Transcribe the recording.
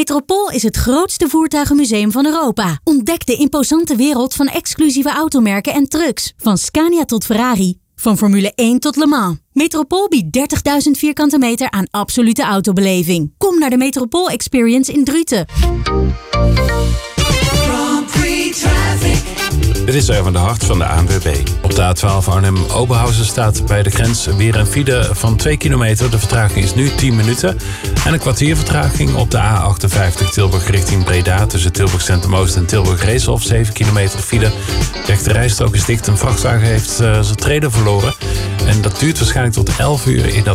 Metropool is het grootste voertuigenmuseum van Europa. Ontdek de imposante wereld van exclusieve automerken en trucks. Van Scania tot Ferrari. Van Formule 1 tot Le Mans. Metropool biedt 30.000 vierkante meter aan absolute autobeleving. Kom naar de Metropool Experience in Druten. Dit is Erwin de Hart van de ANWB. Op de A12 Arnhem-Oberhausen staat bij de grens weer een file van 2 kilometer. De vertraging is nu 10 minuten. En een kwartier vertraging op de A58 Tilburg richting Breda. Tussen Tilburg Centrum-Oost en Tilburg Reeshof. 7 kilometer file. De rechte rijstrook is dicht. Een vrachtwagen heeft zijn trailer verloren. En dat duurt waarschijnlijk tot 11 uur in dat